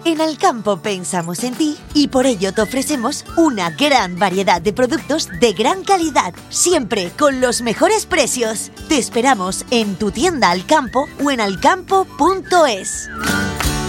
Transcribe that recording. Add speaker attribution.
Speaker 1: En Alcampo pensamos en ti y por ello te ofrecemos una gran variedad de productos de gran calidad, siempre con los mejores precios. Te esperamos en tu tienda Alcampo o en alcampo.es.